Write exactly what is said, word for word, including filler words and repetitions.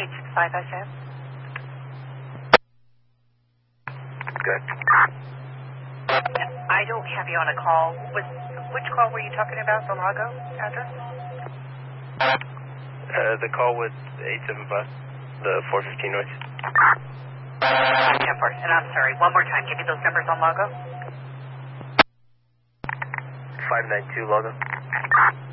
eight six five S M. Good. I don't have you on a call. With, which call were you talking about, the Lago address? Uh, the call with eight seven five, the four fifteen noise. ten four. And I'm sorry, one more time. Give me those numbers on Lago. five nine two Lago.